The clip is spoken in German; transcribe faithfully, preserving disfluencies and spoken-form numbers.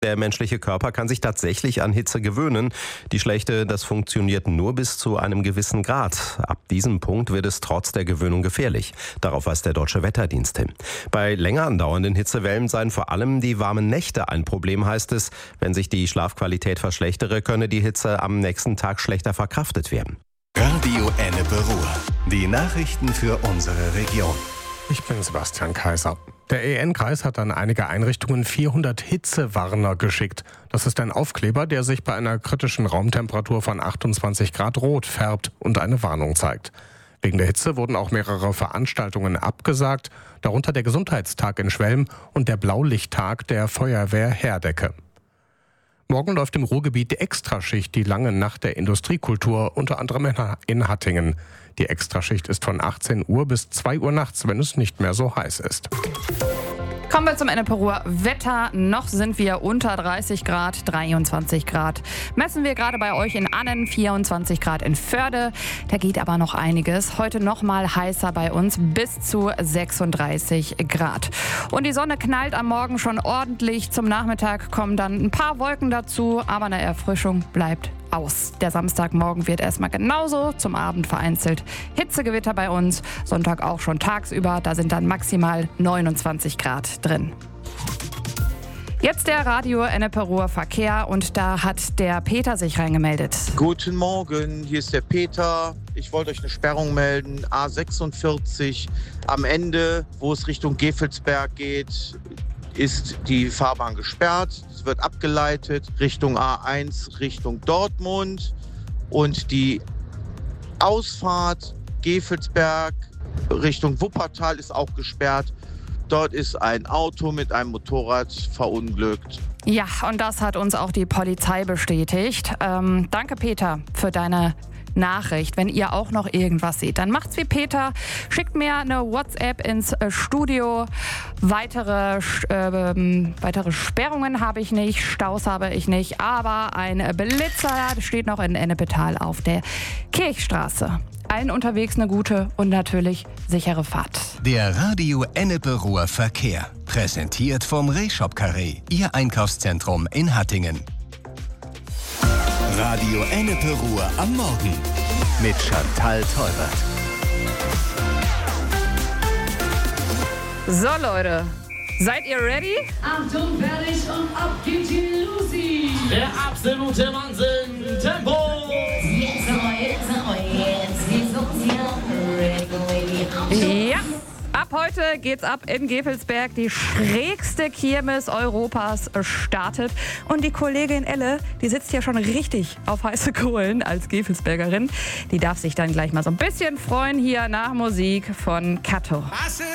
Der menschliche Körper kann sich tatsächlich an Hitze gewöhnen. Die Schlechte, das funktioniert nur bis zu einem gewissen Grad. Ab diesem Punkt wird es trotz der Gewöhnung gefährlich. Darauf weist der Deutsche Wetterdienst hin. Bei länger andauernden Hitzewellen seien vor allem die warmen Nächte ein Problem, heißt es. Wenn sich die Schlafqualität verschlechtere, könne die Hitze am nächsten Tag schlechter verkraftet werden. Radio Ennepe Ruhr. Die Nachrichten für unsere Region. Ich bin Sebastian Kaiser. Der E N-Kreis hat an einige Einrichtungen vierhundert Hitzewarner geschickt. Das ist ein Aufkleber, der sich bei einer kritischen Raumtemperatur von achtundzwanzig Grad rot färbt und eine Warnung zeigt. Wegen der Hitze wurden auch mehrere Veranstaltungen abgesagt, darunter der Gesundheitstag in Schwelm und der Blaulichttag der Feuerwehr Herdecke. Morgen läuft im Ruhrgebiet die Extraschicht, die lange Nacht der Industriekultur, unter anderem in Hattingen. Die Extraschicht ist von achtzehn Uhr bis zwei Uhr nachts, wenn es nicht mehr so heiß ist. Kommen wir zum Ennepe Ruhr Wetter. Noch sind wir unter dreißig Grad, dreiundzwanzig Grad. Messen wir gerade bei euch in Annen, vierundzwanzig Grad in Förde. Da geht aber noch einiges. Heute noch mal heißer bei uns, bis zu sechsunddreißig Grad. Und die Sonne knallt am Morgen schon ordentlich. Zum Nachmittag kommen dann ein paar Wolken dazu, aber eine Erfrischung bleibt aus. Der Samstagmorgen wird erstmal genauso, zum Abend vereinzelt Hitzegewitter bei uns. Sonntag auch schon tagsüber, da sind dann maximal neunundzwanzig Grad drin. Jetzt der Radio Ennepe Ruhr Verkehr und da hat der Peter sich reingemeldet. Guten Morgen, hier ist der Peter. Ich wollte euch eine Sperrung melden. A sechsundvierzig am Ende, wo es Richtung Gevelsberg geht, ist die Fahrbahn gesperrt. Es wird abgeleitet Richtung A eins, Richtung Dortmund. Und die Ausfahrt Gevelsberg Richtung Wuppertal ist auch gesperrt. Dort ist ein Auto mit einem Motorrad verunglückt. Ja, und das hat uns auch die Polizei bestätigt. Ähm, danke, Peter, für deine Nachricht. Wenn ihr auch noch irgendwas seht, dann macht's wie Peter. Schickt mir eine WhatsApp ins äh, Studio. Weitere, äh, weitere Sperrungen habe ich nicht, Staus habe ich nicht, aber ein Blitzer steht noch in Ennepetal auf der Kirchstraße. Allen unterwegs eine gute und natürlich sichere Fahrt. Der Radio Ennepe Ruhr Verkehr. Präsentiert vom Rehshop Carré, Ihr Einkaufszentrum in Hattingen. Radio Ennepe Ruhr am Morgen mit Chantal Teubert. So Leute, seid ihr ready? Achtung, fertig und ab geht die Lucy. Der absolute Wahnsinn, Tempo! Jetzt aber, jetzt aber, jetzt geht's los hier. Ja, ab heute geht's ab in Gevelsberg. Die schrägste Kirmes Europas startet. Und die Kollegin Elle, die sitzt ja schon richtig auf heiße Kohlen als Gevelsbergerin. Die darf sich dann gleich mal so ein bisschen freuen hier nach Musik von Kato.